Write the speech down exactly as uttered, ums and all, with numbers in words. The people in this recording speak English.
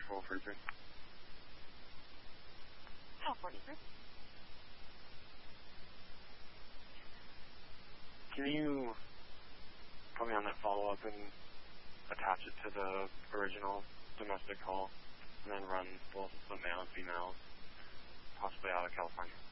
four forty-three. twelve forty-three. Can you put me on that follow-up and attach it to the original domestic call, and then run both the male and females, possibly out of California?